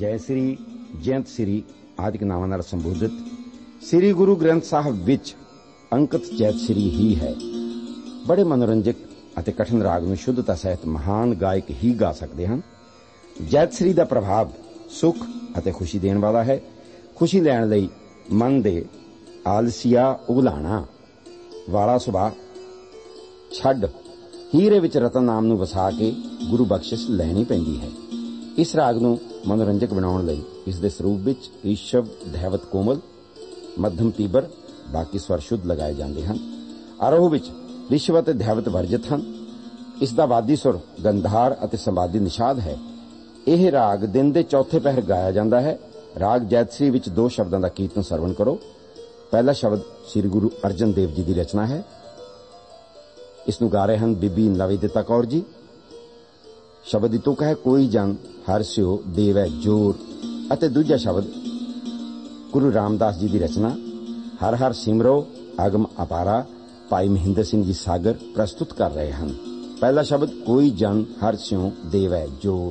ਜੈ ਸ੍ਰੀ, ਜਯੰਤ ਸ੍ਰੀ ਆਦਿਕ ਨਾਵਾਂ ਨਾਲ ਸੰਬੋਧਿਤ ਸ੍ਰੀ ਗੁਰੂ ਗ੍ਰੰਥ ਸਾਹਿਬ ਵਿੱਚ ਅੰਕਿਤ ਜੈਤ ਸ੍ਰੀ ਹੀ ਹੈ। ਬੜੇ ਮਨੋਰੰਜਕ ਅਤੇ ਕਠਿਨ ਰਾਗ ਨੂੰ ਸ਼ੁੱਧਤਾ ਸਹਿਤ ਮਹਾਨ ਗਾਇਕ ਹੀ ਗਾ ਸਕਦੇ ਹਨ। ਜੈਤ ਸ੍ਰੀ ਦਾ ਪ੍ਰਭਾਵ ਸੁੱਖ ਅਤੇ ਖੁਸ਼ੀ ਦੇਣ ਵਾਲਾ ਹੈ। ਖੁਸ਼ੀ ਲੈਣ ਲਈ ਮਨ ਦੇ ਆਲਸੀਆ ਉਗਲਾਣਾ ਵਾਲਾ ਸੁਭਾਅ ਛੱਡ ਹੀਰੇ ਵਿੱਚ ਰਤਨ ਨਾਮ ਨੂੰ ਵਸਾ ਕੇ ਗੁਰੂ ਬਖਸ਼ਿਸ਼ ਲੈਣੀ ਪੈਂਦੀ ਹੈ। ਇਸ ਰਾਗ ਨੂੰ ਮਨੋਰੰਜਕ ਬਣਾਉਣ ਲਈ ਇਸ ਦੇ ਸਰੂਪ ਵਿੱਚ ਰਿਸ਼ਵ ਧੈਵਤ ਕੋਮਲ, ਮੱਧਮ ਤੀਬਰ, ਬਾਕੀ ਸਵਰ ਸ਼ੁੱਧ ਲਗਾਏ ਜਾਂਦੇ ਹਨ। ਆਰੋਹ ਵਿੱਚ ਰਿਸ਼ਵ ਅਤੇ ਧੈਵਤ ਵਰਜਿਤ ਹਨ। ਇਸ ਦਾ ਵਾਦੀ ਸੁਰ ਗੰਧਾਰ ਅਤੇ ਸੰਵਾਦੀ ਨਿਸ਼ਾਦ ਹੈ। ਇਹ ਰਾਗ ਦਿਨ ਦੇ ਚੌਥੇ ਪਹਿਰ ਗਾਇਆ ਜਾਂਦਾ ਹੈ। ਰਾਗ ਜੈਤਸਰੀ ਵਿੱਚ 2 ਸ਼ਬਦਾਂ ਦਾ ਕੀਰਤਨ ਸਰਵਣ ਕਰੋ। ਪਹਿਲਾ ਸ਼ਬਦ ਸ੍ਰੀ ਗੁਰੂ ਅਰਜਨ ਦੇਵ ਜੀ ਦੀ ਰਚਨਾ ਹੈ। ਇਸ ਨੂੰ ਗਾ ਰਹੇ ਹਨ ਬੀਬੀ ਨਵੇਦਿਤਾ ਕੌਰ ਜੀ। ਸ਼ਬਦ ਦੀ ਤੁਕ ਹੈ ਕੋਈ ਜਨ ਹਰਿ ਸਿਓ ਦੇਵੈ ਜੋਰ ਅਤੇ ਦੂਜਾ ਸ਼ਬਦ ਗੁਰੂ ਰਾਮਦਾਸ ਜੀ ਦੀ ਰਚਨਾ ਹਰ ਹਰ ਸਿਮਰੋ ਅਗਮ ਅਪਾਰਾ ਭਾਈ ਮਹਿੰਦਰ ਸਿੰਘ ਜੀ ਸਾਗਰ ਪ੍ਰਸਤੁਤ ਕਰ ਰਹੇ ਹਨ। ਪਹਿਲਾ ਸ਼ਬਦ ਕੋਈ ਜਨ ਹਰਿ ਸਿਓ ਦੇਵੈ ਜੋਰ।